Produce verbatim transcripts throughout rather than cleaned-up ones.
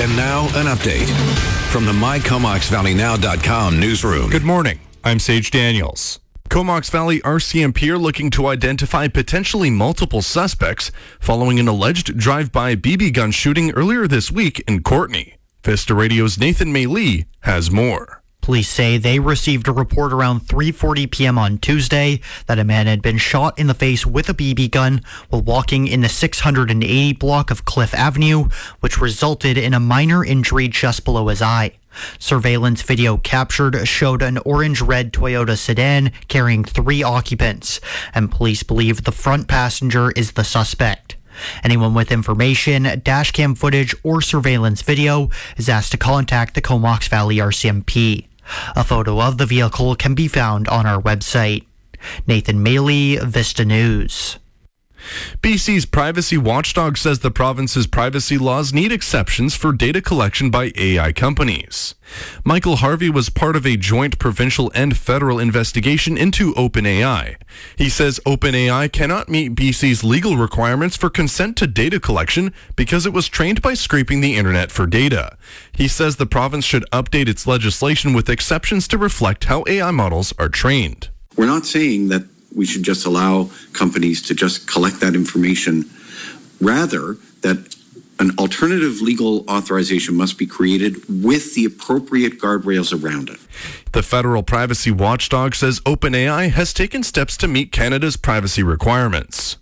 And now, an update from the my comox valley now dot com newsroom. Good morning. I'm Sage Daniels. Comox Valley R C M P are looking to identify potentially multiple suspects following an alleged drive-by B B gun shooting earlier this week in Courtenay. Vista Radio's Nathan May-Lee has more. Police say they received a report around three forty p.m. on Tuesday that a man had been shot in the face with a B B gun while walking in the six hundred eighty block of Cliff Avenue, which resulted in a minor injury just below his eye. Surveillance video captured showed an orange-red Toyota sedan carrying three occupants, and police believe the front passenger is the suspect. Anyone with information, dashcam footage, or surveillance video is asked to contact the Comox Valley R C M P. A photo of the vehicle can be found on our website. Nathan May-Lee, Vista News. B C's privacy watchdog says the province's privacy laws need exceptions for data collection by A I companies. Michael Harvey was part of a joint provincial and federal investigation into OpenAI. He says OpenAI cannot meet B C's legal requirements for consent to data collection because it was trained by scraping the internet for data. He says the province should update its legislation with exceptions to reflect how A I models are trained. We're not saying that we should just allow companies to just collect that information. Rather, that an alternative legal authorization must be created with the appropriate guardrails around it. The federal privacy watchdog says OpenAI has taken steps to meet Canada's privacy requirements.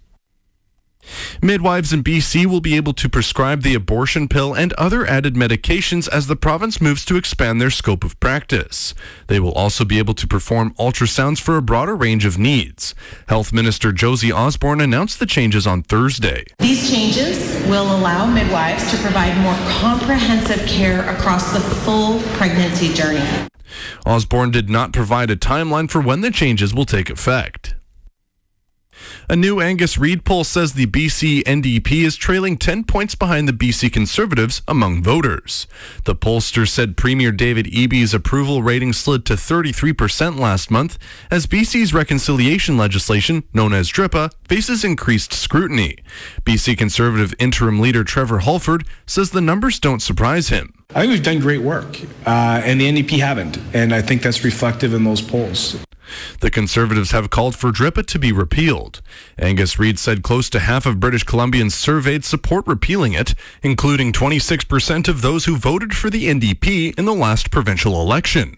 Midwives in B C will be able to prescribe the abortion pill and other added medications as the province moves to expand their scope of practice. They will also be able to perform ultrasounds for a broader range of needs. Health Minister Josie Osborne announced the changes on Thursday. These changes will allow midwives to provide more comprehensive care across the full pregnancy journey. Osborne did not provide a timeline for when the changes will take effect. A new Angus Reid poll says the B C N D P is trailing ten points behind the B C Conservatives among voters. The pollster said Premier David Eby's approval rating slid to thirty-three percent last month as B C's reconciliation legislation, known as D R I P A, faces increased scrutiny. B C Conservative interim leader Trevor Holford says the numbers don't surprise him. I think we've done great work, uh, and the N D P haven't, and I think that's reflective in those polls. The Conservatives have called for D R I P A to be repealed. Angus Reid said close to half of British Columbians surveyed support repealing it, including twenty-six percent of those who voted for the N D P in the last provincial election.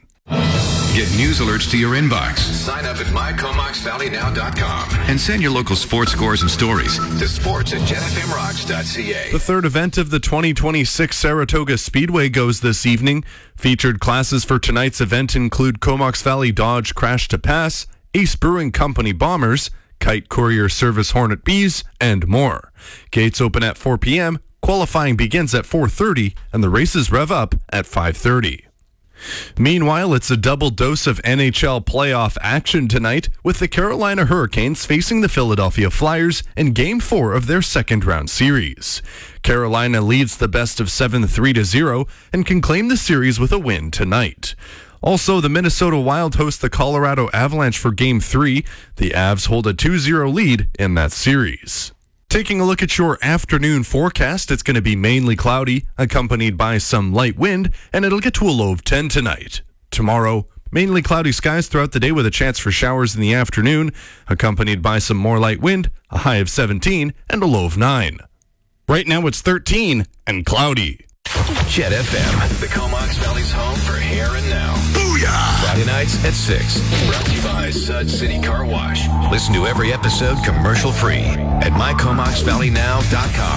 Get news alerts to your inbox. Sign up at my comox valley now dot com and send your local sports scores and stories to sports at jet f m rocks dot c a. The third event of the twenty twenty-six Saratoga Speedway goes this evening. Featured classes for tonight's event include Comox Valley Dodge Crash to Pass, Ace Brewing Company Bombers, Kite Courier Service Hornet Bees, and more. Gates open at four p.m., qualifying begins at four thirty, and the races rev up at five thirty. Meanwhile, it's a double dose of N H L playoff action tonight with the Carolina Hurricanes facing the Philadelphia Flyers in Game four of their second-round series. Carolina leads the best of seven three to zero and can claim the series with a win tonight. Also, the Minnesota Wild host the Colorado Avalanche for Game three. The Avs hold a two zero lead in that series. Taking a look at your afternoon forecast, it's going to be mainly cloudy, accompanied by some light wind, and it'll get to a low of ten tonight. Tomorrow, mainly cloudy skies throughout the day with a chance for showers in the afternoon, accompanied by some more light wind, a high of seventeen, and a low of nine. Right now it's thirteen and cloudy. Jet F M, the Comox Valley's home for hair and now. Booyah! Friday nights at six. Brought to you by Sud City Car Wash. Listen to every episode commercial free at my comox valley now dot com.